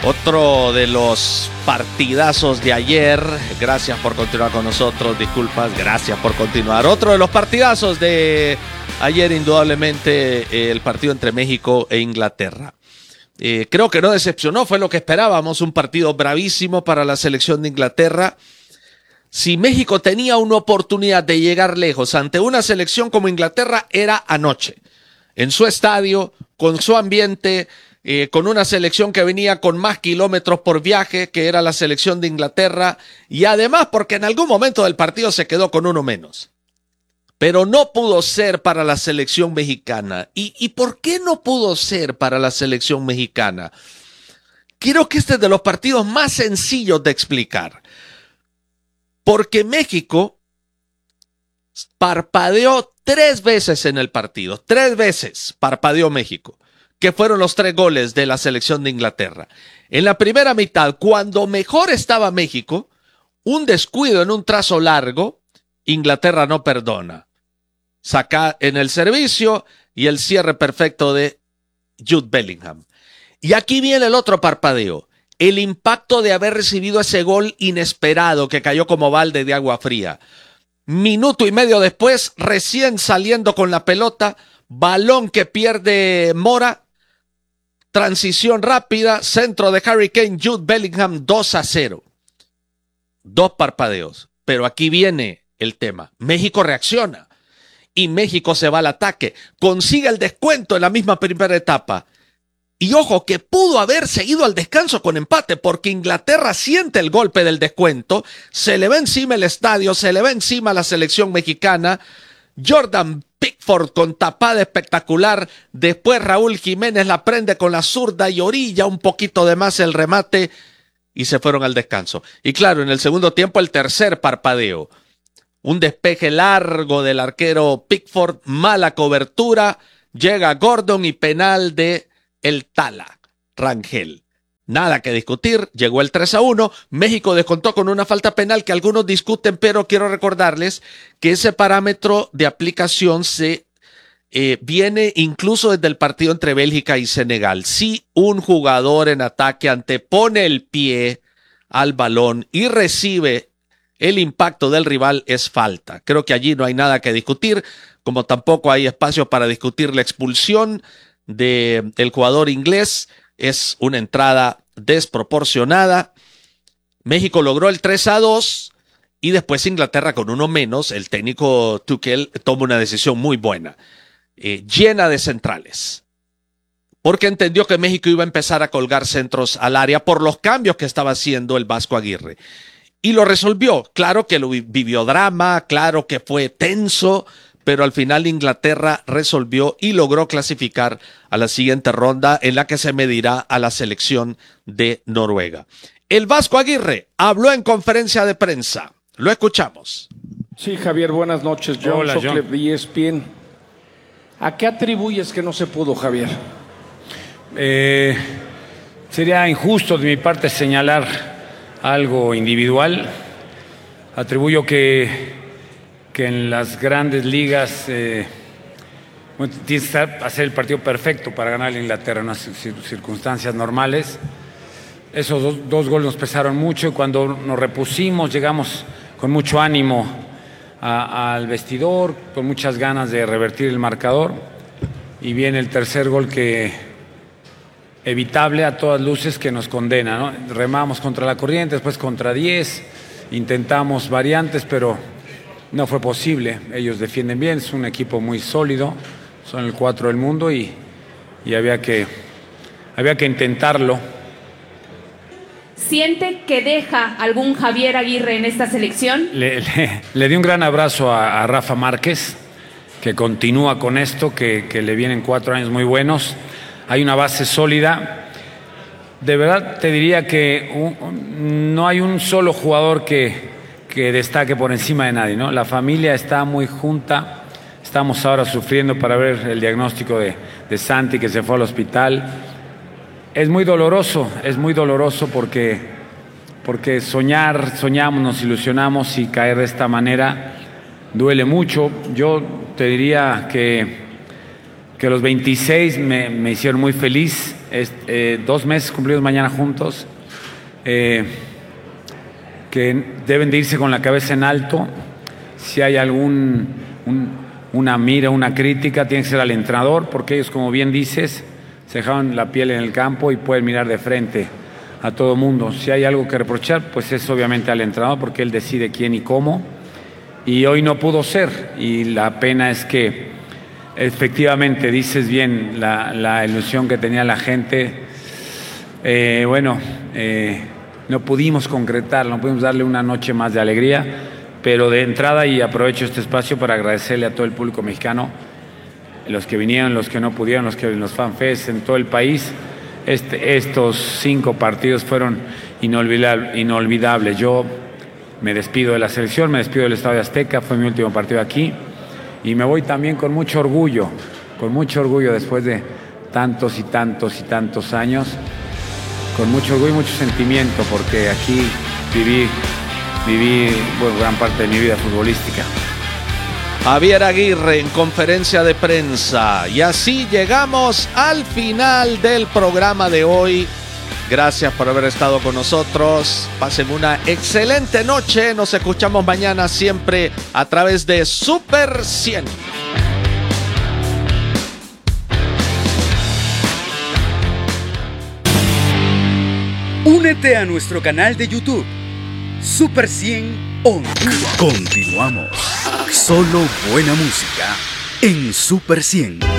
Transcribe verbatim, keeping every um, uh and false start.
Otro de los partidazos de ayer. Gracias por continuar con nosotros. Disculpas, gracias por continuar. Otro de los partidazos de ayer, indudablemente, el partido entre México e Inglaterra. Eh, creo que no decepcionó, fue lo que esperábamos. Un partido bravísimo para la selección de Inglaterra. Si México tenía una oportunidad de llegar lejos ante una selección como Inglaterra, era anoche. En su estadio, con su ambiente, eh, con una selección que venía con más kilómetros por viaje, que era la selección de Inglaterra, y además porque en algún momento del partido se quedó con uno menos. Pero no pudo ser para la selección mexicana. ¿Y, y por qué no pudo ser para la selección mexicana? Creo que este es de los partidos más sencillos de explicar. Porque México parpadeó tres veces en el partido. Tres veces parpadeó México, que fueron los tres goles de la selección de Inglaterra. En la primera mitad, cuando mejor estaba México, un descuido en un trazo largo, Inglaterra no perdona. Saca en el servicio y el cierre perfecto de Jude Bellingham. Y aquí viene el otro parpadeo. El impacto de haber recibido ese gol inesperado que cayó como balde de agua fría. Minuto y medio después, recién saliendo con la pelota, balón que pierde Mora, transición rápida, centro de Harry Kane, Jude Bellingham, dos a cero. Dos parpadeos. Pero aquí viene el tema. México reacciona y México se va al ataque. Consigue el descuento en la misma primera etapa. Y ojo, que pudo haber seguido al descanso con empate, porque Inglaterra siente el golpe del descuento, se le va encima el estadio, se le va encima la selección mexicana. Jordan Pickford con tapada espectacular, después Raúl Jiménez la prende con la zurda y orilla un poquito de más el remate y se fueron al descanso. Y claro, en el segundo tiempo el tercer parpadeo. Un despeje largo del arquero Pickford, mala cobertura, llega Gordon y penal de el Tala, Rangel. Nada que discutir, llegó el tres a uno, México descontó con una falta penal que algunos discuten, pero quiero recordarles que ese parámetro de aplicación se eh, viene incluso desde el partido entre Bélgica y Senegal. Si un jugador en ataque antepone el pie al balón y recibe el impacto del rival, es falta. Creo que allí no hay nada que discutir, como tampoco hay espacio para discutir la expulsión de el jugador inglés. Es una entrada desproporcionada. México logró el tres a dos y después Inglaterra con uno menos. El técnico Tuchel toma una decisión muy buena, eh, llena de centrales, porque entendió que México iba a empezar a colgar centros al área por los cambios que estaba haciendo el Vasco Aguirre. Y lo resolvió. Claro que lo vivió drama, claro que fue tenso, pero al final Inglaterra resolvió y logró clasificar a la siguiente ronda, en la que se medirá a la selección de Noruega. El Vasco Aguirre habló en conferencia de prensa. Lo escuchamos. Sí, Javier, buenas noches. John Hola, Socklep John. de E S P N. ¿A qué atribuyes que no se pudo, Javier? Eh, sería injusto de mi parte señalar algo individual. Atribuyo que... que en las grandes ligas eh, bueno, tienes que hacer el partido perfecto para ganar a Inglaterra en unas circunstancias normales. Esos dos, dos goles nos pesaron mucho y cuando nos repusimos llegamos con mucho ánimo a, al vestidor, con muchas ganas de revertir el marcador, y viene el tercer gol que evitable a todas luces, que nos condena, ¿no? Remamos contra la corriente, después contra diez, intentamos variantes, pero no fue posible. Ellos defienden bien, es un equipo muy sólido, son el cuatro del mundo y, y había que, había que intentarlo. ¿Siente que deja algún Javier Aguirre en esta selección? Le, le, le di un gran abrazo a, a Rafa Márquez, que continúa con esto, que, que le vienen cuatro años muy buenos. Hay una base sólida. De verdad te diría que un, no hay un solo jugador que que destaque por encima de nadie, ¿no? La familia está muy junta. Estamos ahora sufriendo para ver el diagnóstico de, de Santi, que se fue al hospital. Es muy doloroso, es muy doloroso porque, porque soñar, soñamos, nos ilusionamos y caer de esta manera duele mucho. Yo te diría que, que los veintiséis me, me hicieron muy feliz. es, eh, dos meses cumplidos mañana juntos, eh, que deben de irse con la cabeza en alto. Si hay algún un, una mira, una crítica, tiene que ser al entrenador, porque ellos, como bien dices, se dejaron la piel en el campo y pueden mirar de frente a todo mundo. Si hay algo que reprochar, pues es obviamente al entrenador, porque él decide quién y cómo, y hoy no pudo ser, y la pena es que efectivamente dices bien la, la ilusión que tenía la gente, eh, bueno, eh, no pudimos concretar, no pudimos darle una noche más de alegría, pero de entrada, y aprovecho este espacio para agradecerle a todo el público mexicano, los que vinieron, los que no pudieron, los que en los fanfests en todo el país. Este, estos cinco partidos fueron inolvidable, inolvidables. Yo me despido de la selección, me despido del Estadio Azteca, fue mi último partido aquí, y me voy también con mucho orgullo, con mucho orgullo después de tantos y tantos y tantos años, con mucho orgullo y mucho sentimiento, porque aquí viví, viví bueno, gran parte de mi vida futbolística. Javier Aguirre en conferencia de prensa. Y así llegamos al final del programa de hoy. Gracias por haber estado con nosotros. Pasen una excelente noche. Nos escuchamos mañana siempre a través de Super cien. Únete a nuestro canal de YouTube, Super cien Honduras. Continuamos. Solo buena música en Super cien.